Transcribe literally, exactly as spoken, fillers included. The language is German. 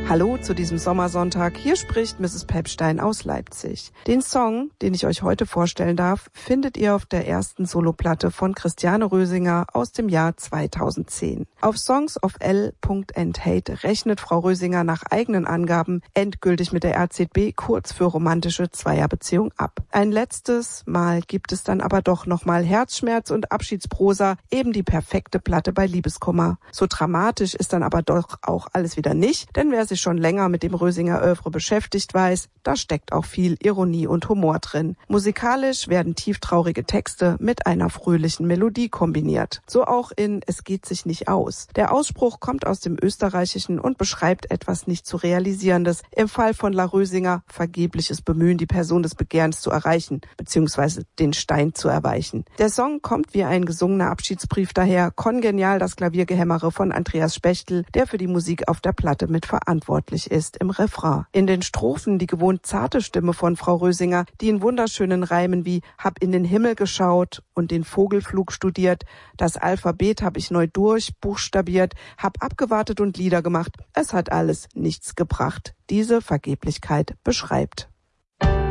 Hallo zu diesem Sommersonntag. Hier spricht Misses Pepstein aus Leipzig. Den Song, den ich euch heute vorstellen darf, findet ihr auf der ersten Soloplatte von Christiane Rösinger aus dem Jahr zweitausendzehn. Auf songs of l punkt and hate rechnet Frau Rösinger nach eigenen Angaben endgültig mit der R Z B kurz für romantische Zweierbeziehung ab. Ein letztes Mal gibt es dann aber doch nochmal Herzschmerz und Abschiedsprosa, eben die perfekte Platte bei Liebeskummer. So dramatisch ist dann aber doch auch alles wieder nicht, denn wer sich schon länger mit dem Rösinger Oeuvre beschäftigt weiß, da steckt auch viel Ironie und Humor drin. Musikalisch werden tieftraurige Texte mit einer fröhlichen Melodie kombiniert. So auch in Es geht sich nicht aus. Der Ausspruch kommt aus dem Österreichischen und beschreibt etwas nicht zu realisierendes. Im Fall von La Rösinger vergebliches Bemühen, die Person des Begehrens zu erreichen, beziehungsweise den Stein zu erweichen. Der Song kommt wie ein gesungener Abschiedsbrief daher, kongenial das Klaviergehämmere von Andreas Spechtel, der für die Musik auf der Platte mit verantwortlich ist im Refrain. In den Strophen die gewohnt zarte Stimme von Frau Rösinger, die in wunderschönen Reimen wie Hab in den Himmel geschaut und den Vogelflug studiert, das Alphabet hab ich neu durchbuchstabiert, hab abgewartet und Lieder gemacht, es hat alles nichts gebracht, diese Vergeblichkeit beschreibt.